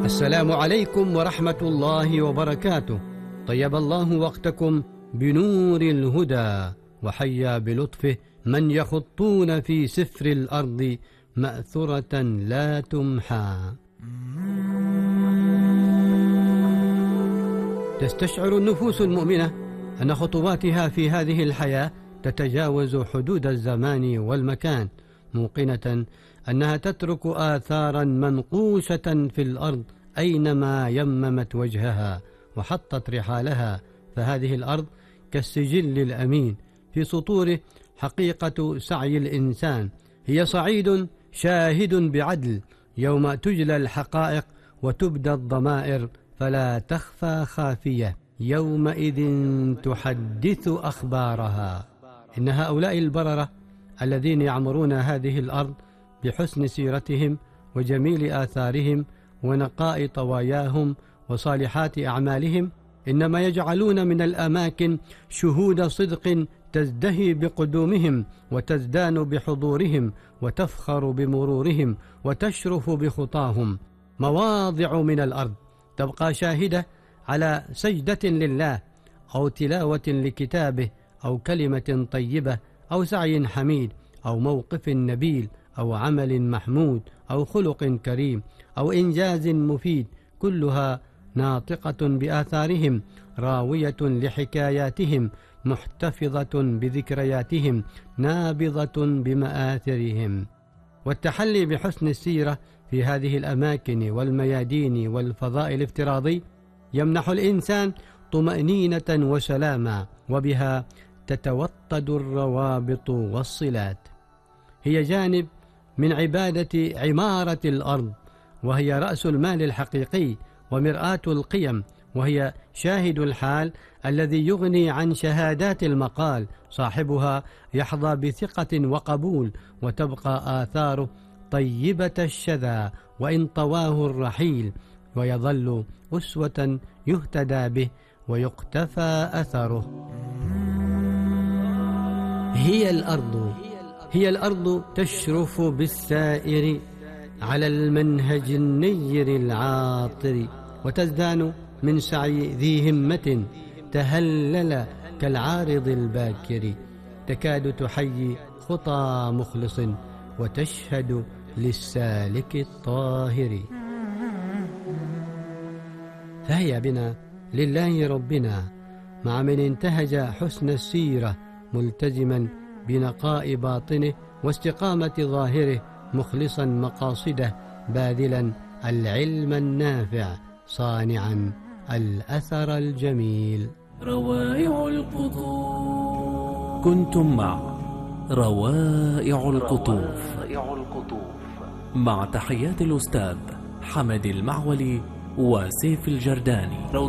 السلام عليكم ورحمة الله وبركاته. طيب الله وقتكم بنور الهدى، وحيا بلطفه من يخطون في سفر الأرض مأثرة لا تمحى. تستشعر النفوس المؤمنة أن خطواتها في هذه الحياة تتجاوز حدود الزمان والمكان، موقنة أنها تترك آثارا منقوشة في الأرض أينما يممت وجهها وحطت رحالها. فهذه الأرض كالسجل الأمين، في سطوره حقيقة سعي الإنسان. هي صعيد شاهد بعدل يوم تجلى الحقائق وتبدى الضمائر، فلا تخفى خافية يومئذ تحدث أخبارها. إن هؤلاء البررة الذين يعمرون هذه الأرض بحسن سيرتهم وجميل آثارهم ونقاء طواياهم وصالحات أعمالهم، إنما يجعلون من الأماكن شهود صدق تزدهي بقدومهم وتزدان بحضورهم وتفخر بمرورهم وتشرف بخطاهم. مواضع من الأرض تبقى شاهدة على سجدة لله أو تلاوة لكتابه أو كلمة طيبة أو سعي حميد أو موقف نبيل أو عمل محمود أو خلق كريم أو إنجاز مفيد، كلها ناطقة بآثارهم، راوية لحكاياتهم، محتفظة بذكرياتهم، نابضة بمآثرهم. والتحلي بحسن السيرة في هذه الأماكن والميادين والفضاء الافتراضي يمنح الإنسان طمأنينة وسلاما، وبها تتوطد الروابط والصلات. هي جانب من عبادة عمارة الأرض، وهي رأس المال الحقيقي ومرآة القيم، وهي شاهد الحال الذي يغني عن شهادات المقال. صاحبها يحظى بثقة وقبول، وتبقى آثاره طيبة الشذا وإن طواه الرحيل، ويظل أسوة يهتدى به ويقتفى أثره. هي الأرض تشرف بالسائر على المنهج النير العاطر، وتزدان من سعي ذي همة تهلل كالعارض الباكر، تكاد تحيي خطى مخلص وتشهد للسالك الطاهر. فهيا بنا لله ربنا مع من انتهج حسن السيرة، ملتزما بنقاء باطنه واستقامة ظاهره، مخلصا مقاصده، باذلا العلم النافع، صانعا الأثر الجميل. روائع القطوف. كنتم مع روائع القطوف مع تحيات الأستاذ حمد المعولي وسيف الجرداني.